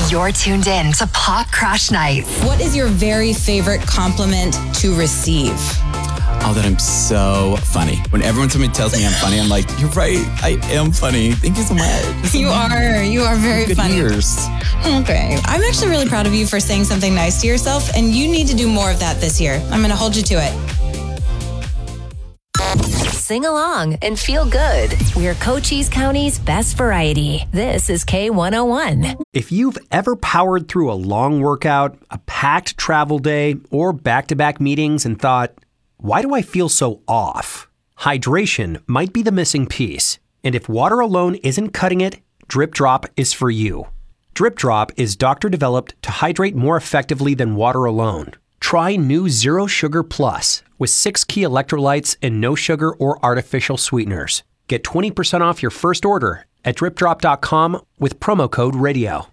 You're tuned in to Pop Crush Nights. What is your very favorite compliment to receive? Oh, that I'm so funny. When somebody tells me I'm funny, I'm like, you're right, I am funny. Thank you so much. You are very Good funny. ears. Okay. I'm actually really proud of you for saying something nice to yourself, and you need to do more of that this year. I'm going to hold you to it. Sing along and feel good. We're Cochise County's best variety. This is K101. If you've ever powered through a long workout, a packed travel day, or back-to-back meetings and thought, why do I feel so off? Hydration might be the missing piece. And if water alone isn't cutting it, Drip Drop is for you. Drip Drop is doctor-developed to hydrate more effectively than water alone. Try new Zero Sugar Plus with 6 key electrolytes and no sugar or artificial sweeteners. Get 20% off your first order at dripdrop.com with promo code RADIO.